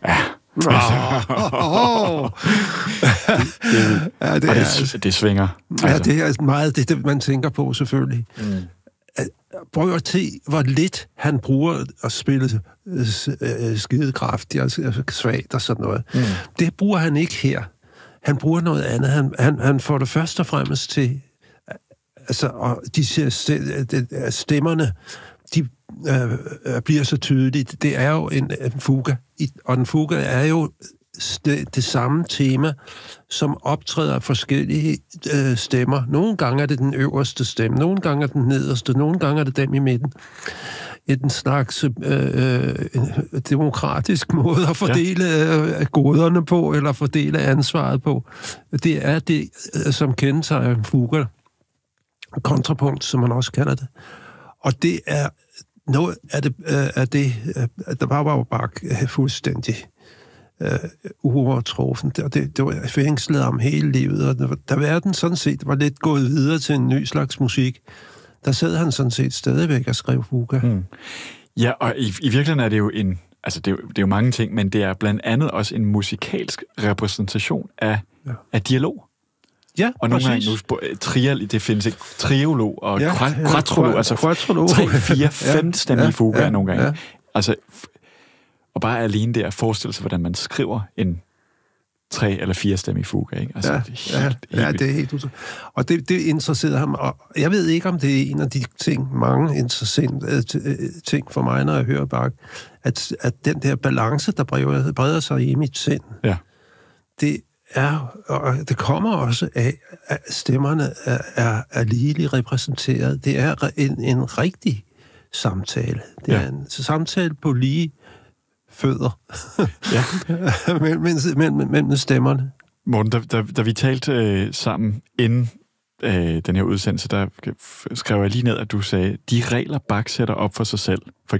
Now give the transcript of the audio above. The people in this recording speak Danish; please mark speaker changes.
Speaker 1: Det svinger.
Speaker 2: Ja, det er meget det, man tænker på, selvfølgelig. Prøv at se, hvor lidt han bruger at spille skidekraftigt og svagt og sådan noget. Det bruger han ikke her. Han bruger noget andet. Han får det først og fremmest til... Altså, og de stemmerne, de bliver så tydelige. Det er jo en fuga. Og en fuga er jo det samme tema, som optræder af forskellige stemmer. Nogle gange er det den øverste stemme, nogle gange er den nederste, nogle gange er det dem i midten. En slags demokratisk måde at fordele goderne på, eller fordele ansvaret på. Det er det, som kendetegner en fuga. Kontrapunkt, som man også kalder det. Og det er noget af det, der var jo bare fuldstændig uovertruffen. Det var fængslet om hele livet, og da verden sådan set var lidt gået videre til en ny slags musik, der sad han sådan set stadigvæk og skrev fuga.
Speaker 1: Ja, og i virkeligheden er det jo det er jo mange ting, men det er blandt andet også en musikalsk repræsentation af dialog.
Speaker 2: Ja,
Speaker 1: og nogle gange det findes ikke triolog og quattrolog, altså 3, 4, 5 stemmige fugaer nogle gange. Ja. Altså, og bare alene det at forestille sig, hvordan man skriver en 3 eller 4 stemmige fuga, ikke? Altså,
Speaker 2: det er helt utroligt. Og det interesserede ham, og jeg ved ikke, om det er en af de mange interessante ting for mig, når jeg hører Bach, at den der balance, der breder sig i mit sind, det og det kommer også af, at stemmerne er ligeligt repræsenteret. Det er en rigtig samtale. Det er en samtale på lige fødder mellem stemmerne.
Speaker 1: Morten, da vi talte sammen inden den her udsendelse, der skrev jeg lige ned, at du sagde, de regler Bach sætter op for sig selv, for